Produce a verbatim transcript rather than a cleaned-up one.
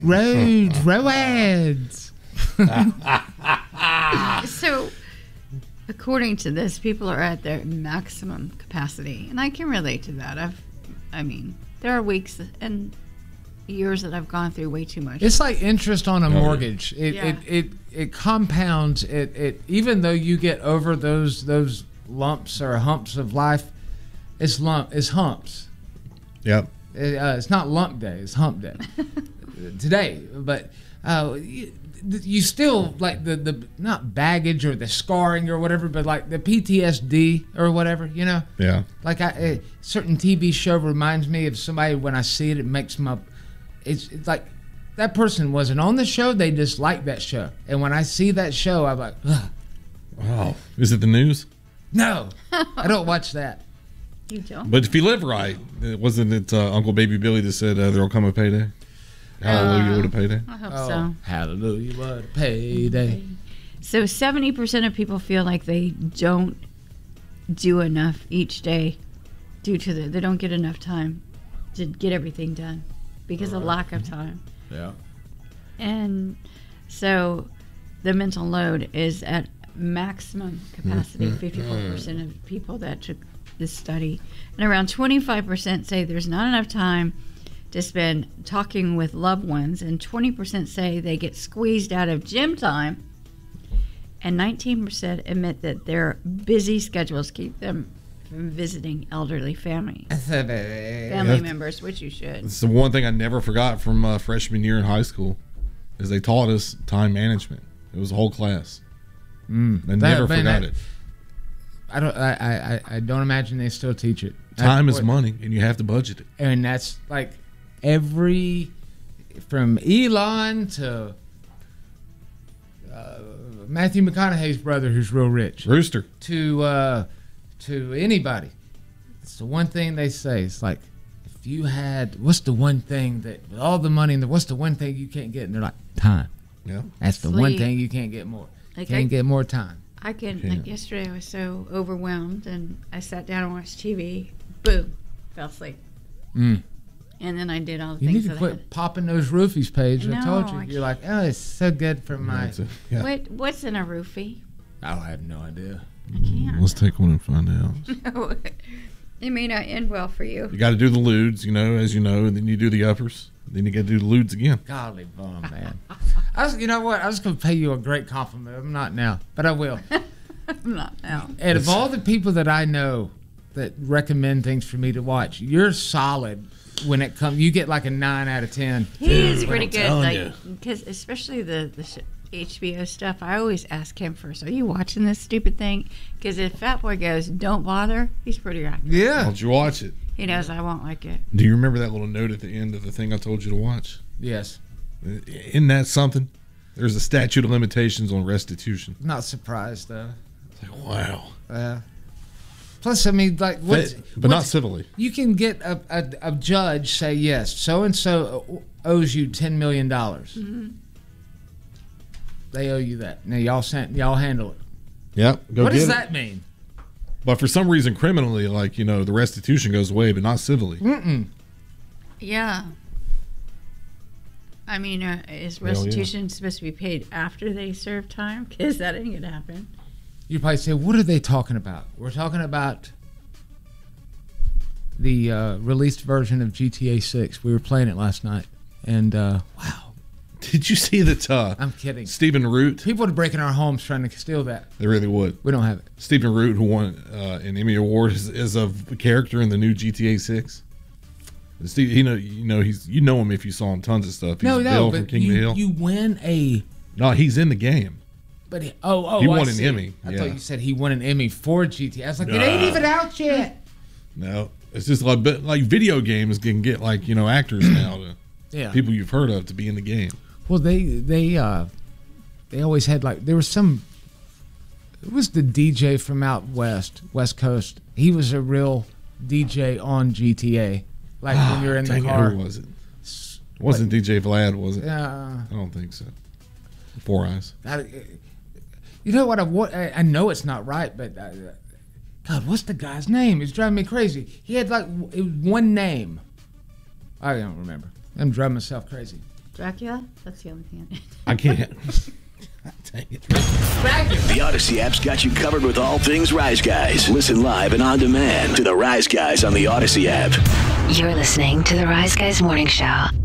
Roads, roads. So, according to this, people are at their maximum capacity, and I can relate to that. I've, I mean, there are weeks and years that I've gone through way too much. It's like interest on a mortgage. It Yeah. it, it it compounds. It it even though you get over those those lumps or humps of life, it's lump it's humps. Yep. It, uh, it's not lump day. It's hump day today. But uh, you, you still like the the not baggage or the scarring or whatever, but like the P T S D or whatever. You know. Yeah. Like I, a certain T V show reminds me of somebody. When I see it, it makes my It's, it's like that person wasn't on the show. They just like that show. And when I see that show, I'm like, ugh. Wow. Is it the news? No, I don't watch that. You don't? But if you live right, wasn't it uh, Uncle Baby Billy that said uh, there'll come a payday? Hallelujah, Uh, what a payday. I hope Oh, so. hallelujah, what a payday. So seventy percent of people feel like they don't do enough each day due to the, they don't get enough time to get everything done because of lack of time. Yeah. And so the mental load is at maximum capacity, fifty-four percent of people that took this study. And around twenty-five percent say there's not enough time to spend talking with loved ones, and twenty percent say they get squeezed out of gym time, and nineteen percent admit that their busy schedules keep them from visiting elderly family family members, which you should. It's the one thing I never forgot from uh, freshman year in high school is they taught us time management. It was a whole class. Mm. I never That- man, forgot that- it. I don't. I, I, I don't imagine they still teach it. Time That's is what- money, and you have to budget it. and that's like every from Elon to uh, Matthew McConaughey's brother, who's real rich, Rooster. to uh, to anybody. It's the one thing they say. It's like, if you had, what's the one thing that with all the money and the, what's the one thing you can't get? And they're like, time. Yeah. That's the one Sleep. thing you can't get more. Like can't I- get more time. I can, Yeah. like yesterday I was so overwhelmed and I sat down and watched T V, boom, fell asleep. Mm. And then I did all the You things need to that I quit had. popping those roofies, Paige. I, I told know, you. I You're like, oh, it's so good for my. That's it. Yeah. What, what's in a roofie? I have no idea. I can't. Let's take one and find out. No, it may not end well for you. You got to do the lewds, you know, as you know, and then you do the uppers. Then you got to do the lewds again. Golly bum, man. I was, you know what? I was going to pay you a great compliment. I'm not now, but I will. I'm not now. And of all the people that I know that recommend things for me to watch, you're solid when it comes. You get like a nine out of ten. He is pretty I'm good, telling like you. because especially the the sh- H B O stuff. I always ask him first. Are you watching this stupid thing? Because if Fat Boy goes, "Don't bother," he's pretty right. Why Yeah. don't you watch it? He knows I won't like it. Do you remember that little note at the end of the thing I told you to watch? Yes. Isn't that something? There's a statute of limitations on restitution. Not surprised though. It's like, wow. Uh, plus, I mean, like, what? But not civilly. You can get a, a, a judge say yes, so and so owes you ten million dollars. Mm-hmm. They owe you that. Now y'all sent, y'all handle it. Yep. Go What get does it. that mean? But for some reason, criminally, like, you know, the restitution goes away, but not civilly. Mm-mm. Yeah. I mean, uh, is Hell yeah. restitution supposed to be paid after they serve time? Because that ain't gonna happen. You probably say, what are they talking about? We're talking about the uh, released version of G T A six. We were playing it last night, and uh, wow, Did you see that uh, I'm kidding. Stephen Root? People are breaking our homes trying to steal that. They really would. We don't have it. Stephen Root, who won uh, an Emmy Award, is, is a character in the new G T A six. Steve, you know, you know, he's you know him if you saw him tons of stuff. He's No, no, Bill from but King of the you, Hill. you win a. No, he's in the game. But he, oh, oh, He I won an see. Emmy, I yeah. thought you said he won an Emmy for G T A. I was like, it Nah. ain't even out yet. No, it's just like but like video games can get like you know actors now to Yeah. people you've heard of to be in the game. Well, they they uh, they always had like there was some. It was the D J from out west, West Coast. He was a real D J on G T A. Like when you're in the Dang it, car. who was it? It wasn't D J Vlad, was it? Yeah. I don't think so. Four Eyes. I, you know what? I, wa- I I know it's not right, but uh, God, what's the guy's name? It's driving me crazy. He had like w- it was one name. I don't remember. I'm driving myself crazy. Dracula? That's the only thing I did. I can't. Dang it. The Odyssey app's got you covered with all things Rise Guys. Listen live and on demand to the Rise Guys on the Odyssey app. You're listening to the Rise Guys Morning Show.